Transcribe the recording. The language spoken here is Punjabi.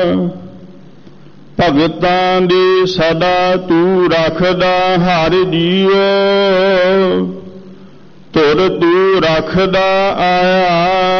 ਭਗਤਾਂ ਦੀ ਸਦਾ ਤੂੰ ਰੱਖਦਾ ਹਰ ਜੀਉ, ਤੁਰ ਤੂੰ ਰੱਖਦਾ ਆਇਆ।